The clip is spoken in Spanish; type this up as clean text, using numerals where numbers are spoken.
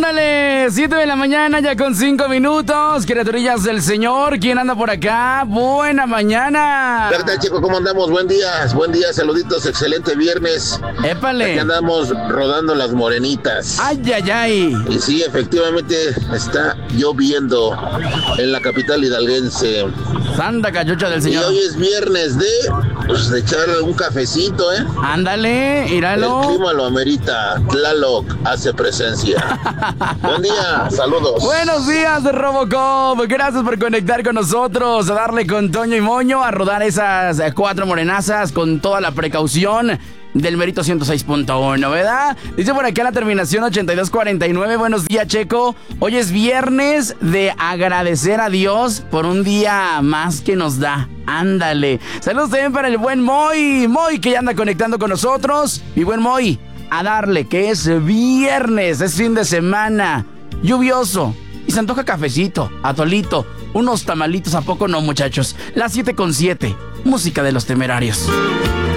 Ándale, 7 de la mañana ya con 5 minutos. Criaturillas del Señor, ¿quién anda por acá? Buena mañana. ¿Qué tal, chico? ¿Cómo andamos? Buen día, saluditos, excelente viernes. Épale. Aquí andamos rodando las morenitas. Ay, ay, ay. Y sí, efectivamente está lloviendo en la capital hidalguense. Santa cachucha del Y Señor. hoy es viernes de echar un cafecito, ¿eh? Ándale, El íralo. clima lo amerita. Tlaloc hace presencia. Buen día, saludos. Buenos días, Robocop. Gracias por conectar con nosotros, a darle con Toño y Moño, a rodar esas 4 morenazas con toda la precaución del Mérito 106.1, ¿verdad? Dice por acá la terminación 8249. Buenos días, Checo. Hoy es viernes de agradecer a Dios por un día más que nos da. Ándale. Saludos también para el buen Moy. Moy que ya anda conectando con nosotros. Mi buen Moy, a darle, que es viernes, es fin de semana, lluvioso, y se antoja cafecito, atolito, unos tamalitos, ¿a poco no, muchachos? Las 7:07, música de los Temerarios.